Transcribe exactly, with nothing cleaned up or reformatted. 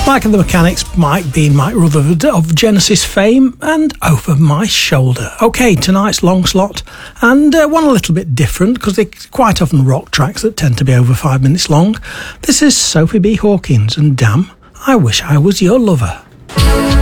Mike and the Mechanics, Mike being Mike Rutherford of Genesis fame, and Over My Shoulder. OK, tonight's long slot, and uh, one a little bit different, because they're quite often rock tracks that tend to be over five minutes long. This is Sophie B. Hawkins and Damn, I Wish I Was Your Lover.